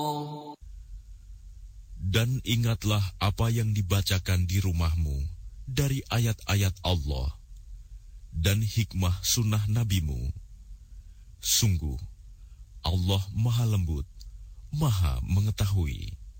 Dan ingatlah apa yang dibacakan di rumahmu dari ayat-ayat Allah dan hikmah sunnah nabimu. Sungguh, Allah Maha Lembut, Maha Mengetahui.